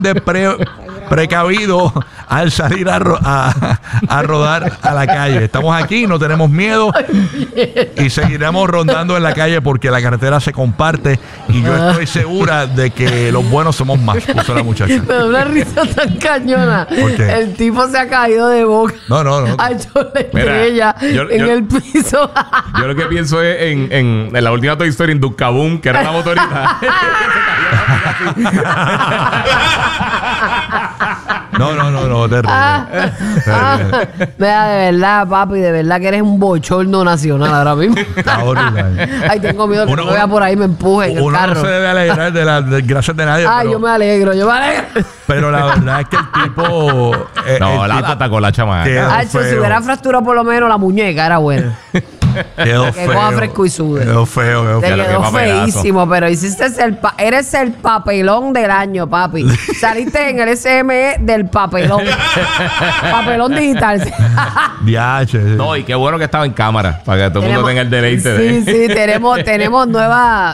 precavido al salir a rodar a la calle. Estamos aquí, no tenemos miedo y seguiremos rondando en la calle porque la carretera se comparte y yo estoy segura de que los buenos somos más, puso la muchacha. Me da una risa tan cañona. ¿Por qué? El tipo se ha caído de boca. No. Ha hecho la estrella en el piso. Yo lo que pienso es en la última Toy Story, en Ducaboom, que era la motorita. No, terrible. Vea, de verdad, papi, de verdad que eres un bochorno nacional ahora mismo. Está horrible. Ay, tengo miedo que me vea por ahí y me empuje en el Uno carro. no se debe alegrar de las desgracias de nadie. Ay, pero, yo me alegro. pero la verdad es que el tipo... La atacó la chamaca. Ay, si hubiera fracturado por lo menos la muñeca, era bueno. Quedó Que coja fresco y sude. Quedó feo. Te quedó feísimo, pero hiciste eres el papelón del año, papi. Saliste en el SME del papelón. Papelón digital. Viaje. No, y qué bueno que estaba en cámara, para que todo el mundo tenga el deleite. Sí, tenemos nueva.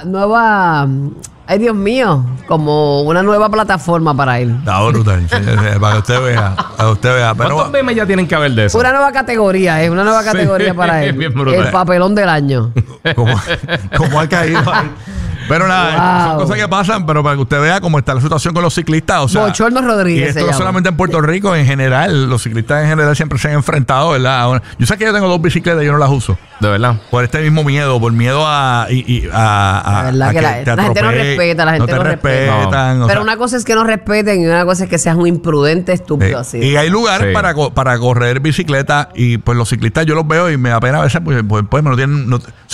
Ay, Dios mío, como una nueva plataforma para él. Está brutal. Para que usted vea. Pero, ¿cuántos memes ya tienen que haber de eso? Una nueva categoría, una nueva categoría para él. El papelón del año. ¿Cómo ha caído ahí? Pero nada, son cosas que pasan, pero para que usted vea cómo está la situación con los ciclistas. O sea, Bochorno Rodríguez. Y esto no solamente en Puerto Rico, en general, los ciclistas en general siempre se han enfrentado, ¿verdad? Yo sé que yo tengo 2 bicicletas y yo no las uso. De verdad. Por este mismo miedo, por miedo a que la gente no respeta, la gente no respeta. No. Pero una cosa es que no respeten y una cosa es que seas un imprudente estúpido así. Y hay lugares para correr bicicleta y pues los ciclistas yo los veo y me da pena a veces pues no tienen,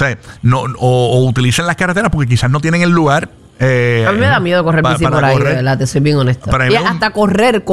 o utilizan las carreteras porque quizás no tienen el lugar. A mí me da miedo correr bici por ahí, de verdad, te soy bien honesto. Y hasta correr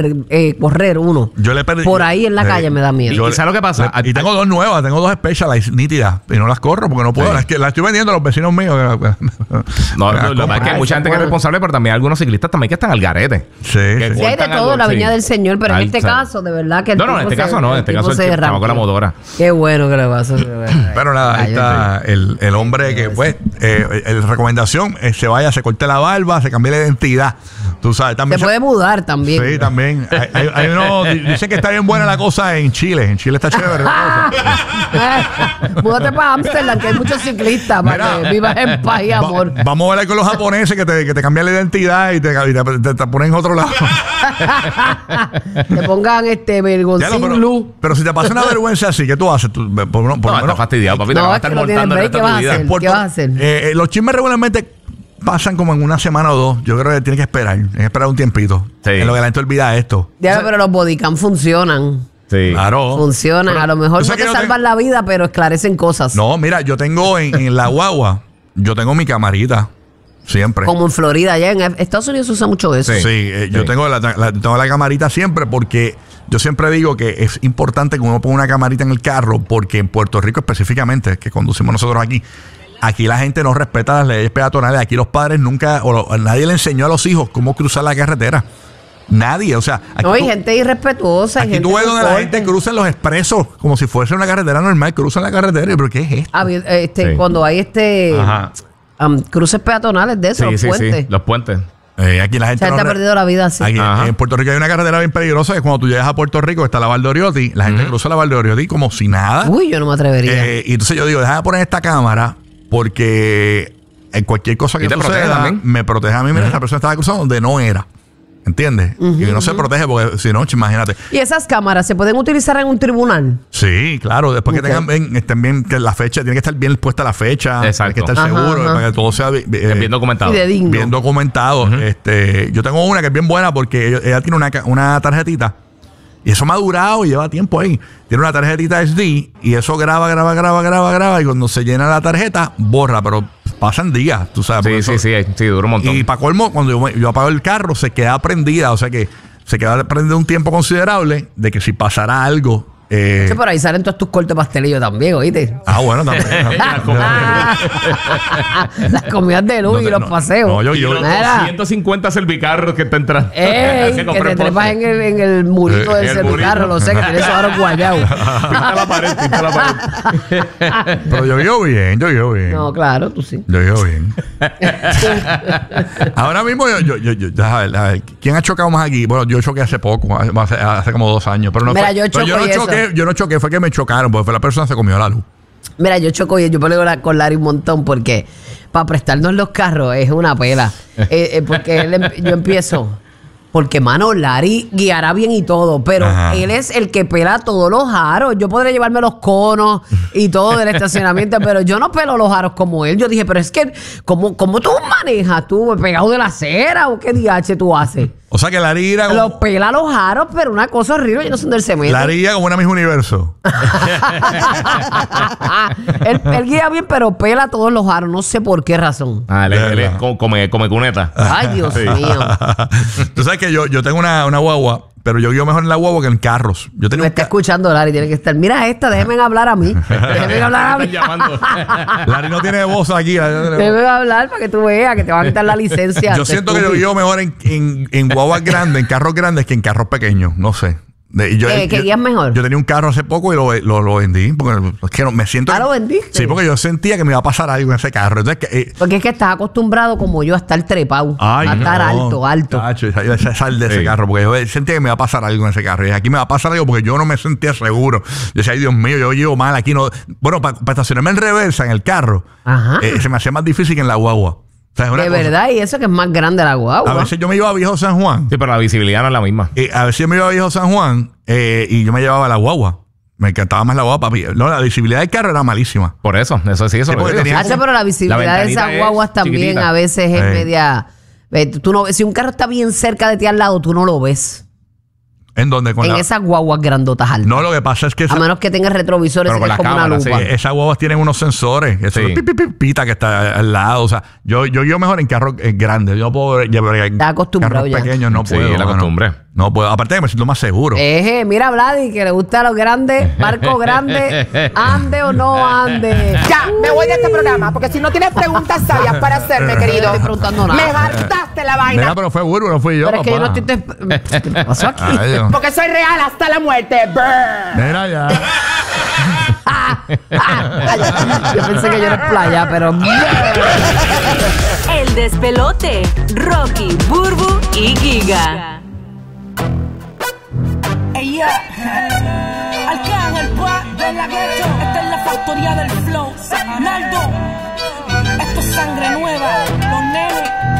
uno. Yo le perdí. Por ahí en la calle me da miedo. ¿Y sabes lo que pasa? Y tengo 2 nuevas, tengo 2 Specialized nítidas y no las corro porque no puedo. Las estoy vendiendo a los vecinos míos. No, lo que pasa es que hay mucha gente que es responsable, pero también hay algunos ciclistas también que están al garete. Sí, sí hay de todo, la viña del Señor, pero en este caso, de verdad que No, en este caso no. En este caso el chamaco con la motora. Qué bueno que le pasó. Pero nada, ahí está el hombre que, pues, recomendación, se vaya, se corte la barba, se cambie la identidad. Tú sabes, también se puede mudar también. Sí, también. Hay uno, dicen que está bien buena la cosa en Chile. En Chile está chévere la cosa. Múdate para Amsterdam, que hay muchos ciclistas para que vivas en paz y amor. Vamos a ver con los japoneses que te cambian la identidad y te ponen en otro lado. Te pongan vergoncín luz. Pero si te pasa una vergüenza así, ¿qué tú haces? No, estás fastidiado, papi. Te vas a estar mortando el resto de tu vida. ¿Qué vas a hacer? Los chismes regularmente pasan como en una semana o 2. Yo creo que tienes que esperar un tiempito. Sí. En lo que la gente olvida esto. Pero los bodycam funcionan. Sí. Claro. Funcionan. Pero, a lo mejor no te salvan la vida, pero esclarecen cosas. No, mira, yo tengo en la guagua, yo tengo mi camarita. Siempre. Como en Florida, allá en Estados Unidos se usa mucho eso. Sí, yo tengo la camarita siempre porque yo siempre digo que es importante que uno ponga una camarita en el carro porque en Puerto Rico específicamente, que conducimos nosotros aquí la gente no respeta las leyes peatonales. Aquí los padres nadie le enseñó a los hijos cómo cruzar la carretera. Nadie, o sea... Aquí hay gente irrespetuosa. Aquí tú ves donde la gente cruza en los expresos como si fuese una carretera normal, cruzan la carretera. ¿Pero qué es esto? Cuando hay cruces peatonales de esos, puentes. Sí, los puentes. Aquí la gente ha perdido la vida así. Aquí, en Puerto Rico hay una carretera bien peligrosa que cuando tú llegas a Puerto Rico está la Valdoriotti, la gente cruza la Valdoriotti como si nada. Uy, yo no me atrevería. Y entonces yo digo, déjame poner esta cámara porque en cualquier cosa que suceda me protege a mí. Mira, esa persona estaba cruzando donde no era. ¿Entiendes? Y no se protege porque si no, imagínate. ¿Y esas cámaras se pueden utilizar en un tribunal? Sí, claro. Después que estén bien, que la fecha, tiene que estar bien puesta la fecha. Exacto. Hay que estar seguro, para que todo sea bien documentado. Bien documentado. Yo tengo una que es bien buena porque ella tiene una tarjetita. Y eso me ha durado y lleva tiempo ahí. Tiene una tarjetita SD y eso graba. Y cuando se llena la tarjeta, borra. Pero pasan días, tú sabes. Sí, dura un montón. Y para colmo, cuando yo apago el carro, se queda prendida. O sea que se queda prendida un tiempo considerable de que si pasara algo Sí, pero ahí salen todos tus cortes pastelillos también, ¿oíste? Bueno, también. Las comidas de luz y los paseos. No, Y los 250 servicarros que te entran. Que te trepas en el murito del servicarro, lo sé, que tienes esos aros guayados. Pinta la pared. Pero yo vivo bien. No, claro, tú sí. Yo vivo bien. Ahora mismo a ver, ¿quién ha chocado más aquí? Bueno, yo choqué hace poco, hace como 2 años. Pero no Mira, fue, yo no choqué, fue que me chocaron, porque fue la persona que se comió la luz. Mira, yo choco y yo peleo con Larry un montón porque para prestarnos los carros es una pela. Porque yo empiezo. Porque, mano, Larry guiará bien y todo, pero él es el que pela todos los aros. Yo podré llevarme los conos y todo del estacionamiento, pero yo no pelo los aros como él. Yo dije, pero es que, ¿cómo tú manejas? ¿Tú pegado de la acera o qué DH tú haces? O sea que Larry irá Los pela los aros, pero una cosa horrible, yo no sé dónde él se mete. Larry irá como una Miss Universo. él guía bien, pero pela todos los aros, no sé por qué razón. Él es come cuneta. Ay, Dios mío. Tú sabes que yo tengo una guagua, pero yo guío mejor en la guagua que en carros. Yo tenía Me está escuchando Larry, tiene que estar. Mira esta, déjenme hablar a mí. Déjenme hablar a mí. Larry no tiene voz aquí. Déjenme hablar para que tú veas que te van a quitar la licencia. Yo siento que yo guío mejor en guaguas grandes, en carros grandes, que en carros pequeños. No sé. ¿Qué guías mejor? Yo tenía un carro hace poco y lo vendí. Porque es que me siento. ¿Lo vendiste? Sí, porque yo sentía que me iba a pasar algo en ese carro. Entonces, porque es que estás acostumbrado como yo a estar trepado. A estar alto. Tacho, sal de ese carro. Porque yo sentía que me iba a pasar algo en ese carro. Y aquí me va a pasar algo porque yo no me sentía seguro. Yo decía, ay, Dios mío, yo llevo mal aquí. No. Bueno, para estacionarme en reversa en el carro, se me hacía más difícil que en la guagua. O sea, de verdad, y eso que es más grande la guagua. A veces yo me iba a Viejo San Juan. Sí, pero la visibilidad no es la misma. A veces yo me iba a Viejo San Juan y yo me llevaba la guagua. Me encantaba más la guagua, papi. No, la visibilidad del carro era malísima. Por eso sí, eso porque tenía. Pero la visibilidad de esas guaguas también chiquitita. A veces es media. Tú no, si un carro está bien cerca de ti al lado, tú no lo ves. ¿En dónde? En esas guaguas grandotas altas. No, lo que pasa es que... A menos que tengas retrovisores, es como una lupa. Sí. Esas guaguas tienen unos sensores. Eso es pita que está al lado. O sea, yo mejor en carros grandes. Yo no puedo llevar carros pequeños. No puedo. Sí, la costumbre. No puedo. Aparte que me siento más seguro. Mira, Vladi, que le gusta a los grandes. Barco grande. Ande o no ande. Ya, me voy de este programa. Porque si no tienes preguntas sabias para hacerme, querido. No estoy preguntando nada. Me hartaste la vaina. Mira, pero fue Burbu, no fui yo, pero es que yo no estoy... ¿Qué pasó aquí? Porque soy real hasta la muerte. Mira ya. Yo pensé que yo era playa, pero... El despelote. Rocky, Burbu y Giga. Ella, Arcángel, de la gueto. Esta es la factoría del flow. Naldo, esto es sangre nueva. Los nenes.